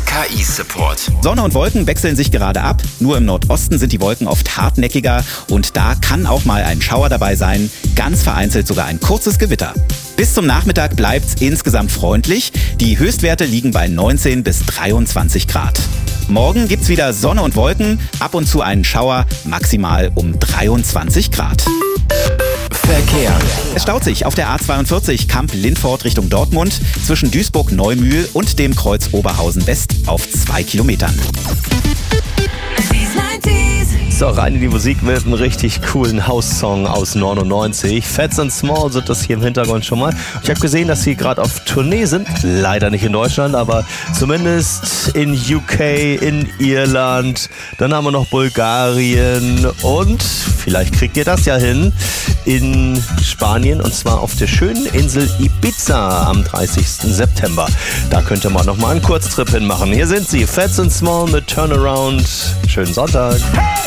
KI-Support. Sonne und Wolken wechseln sich gerade ab. Nur im Nordosten sind die Wolken oft hartnäckiger und da kann auch mal ein Schauer dabei sein. Ganz vereinzelt sogar ein kurzes Gewitter. Bis zum Nachmittag bleibt's insgesamt freundlich. Die Höchstwerte liegen bei 19 bis 23 Grad. Morgen gibt's wieder Sonne und Wolken, ab und zu einen Schauer, maximal um 23 Grad. Verkehr. Es staut sich auf der A42 Kamp-Lindfort Richtung Dortmund zwischen Duisburg-Neumühl und dem Kreuz Oberhausen West auf 2 Kilometern. So, rein in die Musik mit einem richtig coolen House-Song aus 99. Fats and Small sind das hier im Hintergrund schon mal. Ich habe gesehen, dass sie gerade auf Tournee sind. Leider nicht in Deutschland, aber zumindest in UK, in Irland. Dann haben wir noch Bulgarien und vielleicht kriegt ihr das ja hin in Spanien und zwar auf der schönen Insel Ibiza am 30. September. Da könnte man nochmal einen Kurztrip hinmachen. Hier sind sie, Fats and Small mit Turnaround. Schönen Sonntag.